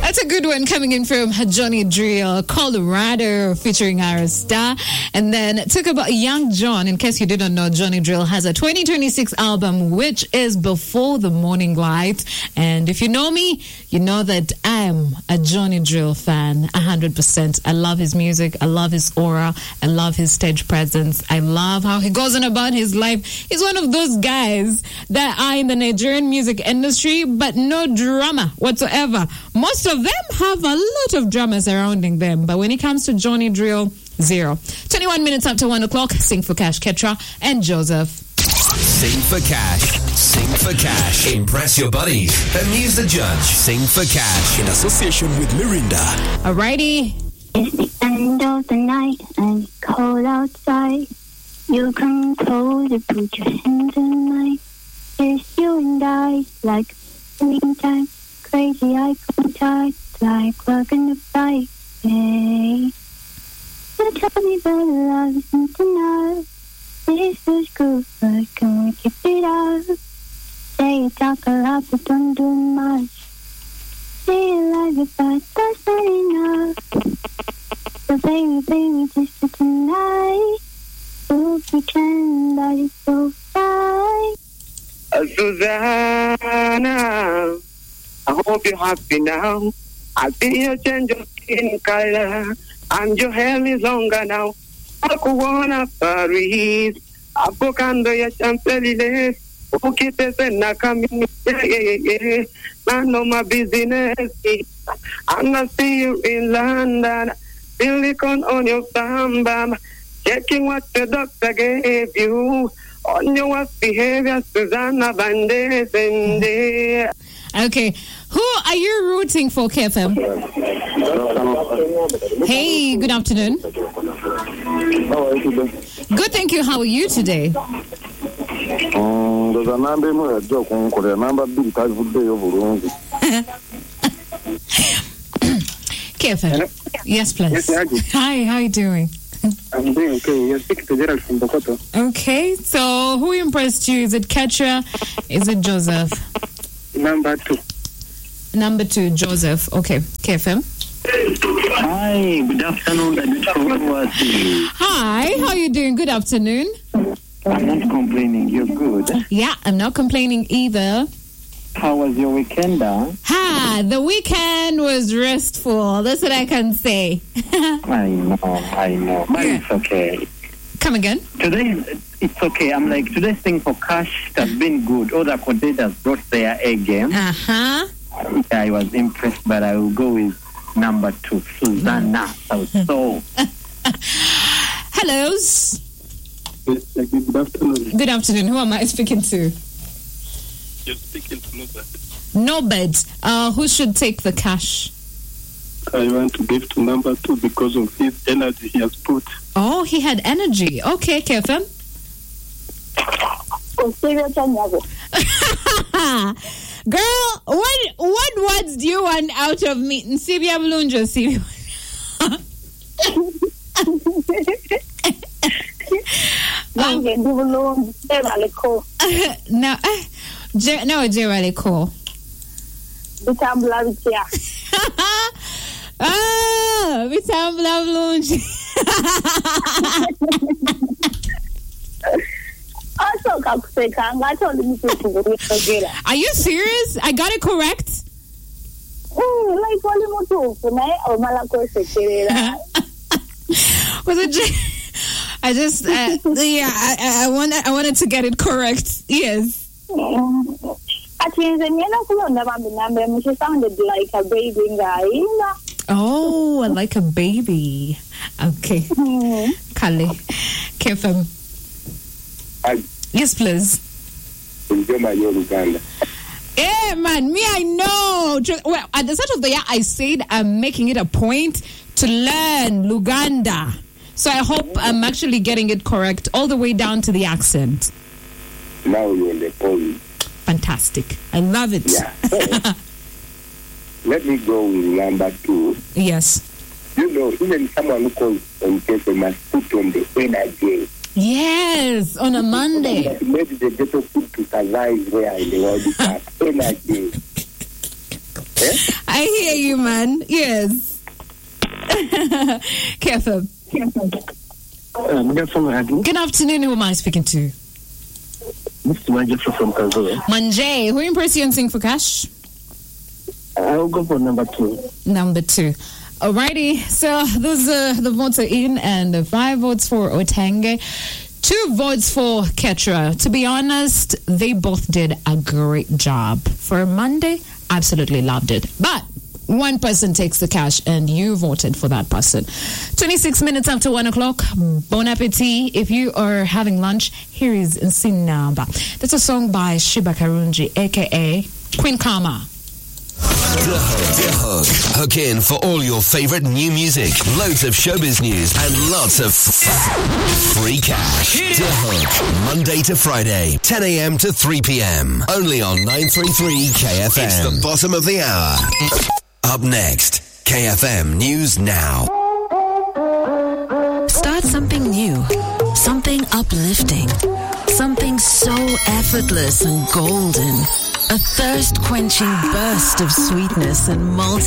That's a good one coming in from Johnny Drill, Colorado, featuring Arista. And then talk about Young John. In case you didn't know, Johnny Drill has a 2026 album, which is Before the Morning Light. And if you know me, you know that I am a Johnny Drill fan, 100%. I love his music. I love his aura. I love his stage presence. I love how he goes on about his life. He's one of those guys that are in the Nigerian music industry, but no drama whatsoever. Most of them have a lot of drama surrounding them, but when it comes to Johnny Drill, zero. 21 minutes after 1 o'clock, Sing for Cash, Ketra and Joseph. Sing for cash. Sing for cash. Impress your buddies. Amuse the judge. Sing for cash. In association with Mirinda. Alrighty. It's the end of the night and it's cold outside. You come closer, put your hands in mine. It's you and I, like meantime. Crazy eye contact, like love in the fight. Hey, you tell me that love isn't enough. This is good, but can we keep it up? Say you talk a lot, but don't do much. Say you love you, but that's not enough. So baby, just for tonight, we'll pretend that it's so right. Susanna, I hope you're happy now. I see your change of skin color, and your hair is longer now. I could wanna Paris, I book under your champeliles. Okay, and I come in, yeah. I know my business. I'm gonna see you in London, silicone on your bam bam, checking what the doctor gave you. On your worst behavior, Susanna Bandes and there. Okay, who are you rooting for, KFM? Hey, good afternoon. How are you today? Good, thank you. How are you today? There's a number joke on the number big type of day over. KFM. Yes, please. Yes, Hi, how are you doing? I'm doing okay. You're speaking to Gerald from Bokoto. Okay, so who impressed you? Is it Ketra? Is it Joseph? Number 2. Number 2, Joseph. Okay, KFM. Hi, good afternoon. Hi, how are you doing? Good afternoon. I'm not complaining. You're good. Yeah, I'm not complaining either. How was your weekend? The weekend was restful. That's what I can say. I know. But it's okay. Come again? Today, it's okay. I'm like, today's thing for cash has been good. All the contenders brought their A game. Uh-huh. I was impressed, but I will go with number 2, Susanna. So. Hellos. Good afternoon. Good afternoon. Who am I speaking to? You're speaking to Nobed. Nobed. Who should take the cash? I want to give to number 2 because of his energy he has put. Oh, he had energy. Okay, KFM. Girl, what words do you want out of me? Nsibia Blunjo, Sibia. No, Jerry Cole. Bitambla Vitia. Bitambla Blunjo. Are you serious? I got it correct? Was it I just I wanted to get it correct. Yes. She sounded like a baby guy. Oh, like a baby. Okay. Kale. KFM. Yes, please. Yeah, man. Me, I know. Well, at the start of the year, I said I'm making it a point to learn Luganda. So I hope I'm actually getting it correct all the way down to the accent. Now you're in the poll. Fantastic. I love it. Yeah. Let me go with number 2. Yes. You know, even someone who calls on paper must put on the energy. Yes, on a Monday. Maybe the better food to survive where in the world is energy. I hear you, man. Yes. Careful. Good afternoon. Who am I speaking to? Mr. Manjefro from Kazoe. Manje, who impressed you on Sing for Cash? I'll go for number 2. Number 2. Alrighty, so those are the votes are in, and 5 votes for Otenge, 2 votes for Ketra. To be honest, they both did a great job. For Monday, absolutely loved it. But one person takes the cash, and you voted for that person. 26 minutes after 1 o'clock. Bon appetit. If you are having lunch, here is Nsinamba. That's a song by Shiba Karunji, a.k.a. Queen Karma. The Hook. Hook in for all your favorite new music, loads of showbiz news, and lots of free cash. The Hook, Monday to Friday, 10 a.m. to 3 p.m. Only on 933 KFM. It's the bottom of the hour. Up next, KFM News Now. Start something new, something uplifting, something so effortless and golden. A thirst-quenching burst of sweetness and multi